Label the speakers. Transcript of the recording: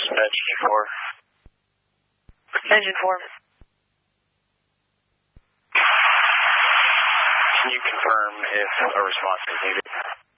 Speaker 1: Dispatch G4.
Speaker 2: Engine 4.
Speaker 1: Can you confirm if a response is needed?